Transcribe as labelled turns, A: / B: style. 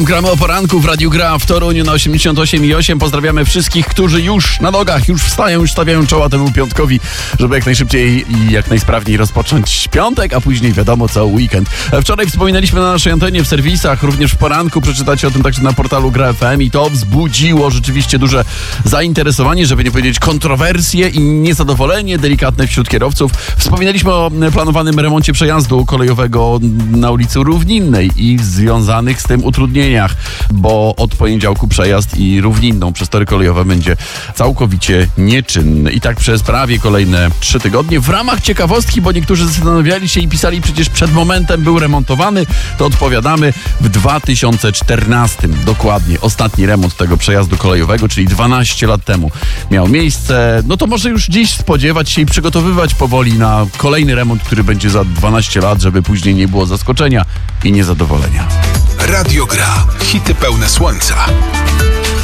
A: Gramy o poranku w Radiu Gra w Toruniu na 88,8. Pozdrawiamy wszystkich, którzy już na nogach, już wstają, już stawiają czoła temu piątkowi, żeby jak najszybciej i jak najsprawniej rozpocząć piątek, a później wiadomo co, weekend. Wczoraj wspominaliśmy na naszej antenie w serwisach, również w poranku, przeczytacie o tym także na portalu Gra FM i to wzbudziło rzeczywiście duże zainteresowanie, żeby nie powiedzieć kontrowersje i niezadowolenie delikatne wśród kierowców. Wspominaliśmy o planowanym remoncie przejazdu kolejowego na ulicy Równinnej i związanych z tym utrudnieniach, bo od poniedziałku przejazd i Równinną przez tory kolejowe będzie całkowicie nieczynny. I tak przez prawie kolejne 3 tygodnie. W ramach ciekawostki, bo niektórzy zastanawiali się i pisali, przecież przed momentem był remontowany, to odpowiadamy w 2014. Dokładnie. Ostatni remont tego przejazdu kolejowego, czyli 12 lat temu miał miejsce. No to może już dziś spodziewać się i przygotowywać powoli na kolejny remont, który będzie za 12 lat, żeby później nie było zaskoczenia i niezadowolenia.
B: Radio Gra. Hity pełne słońca.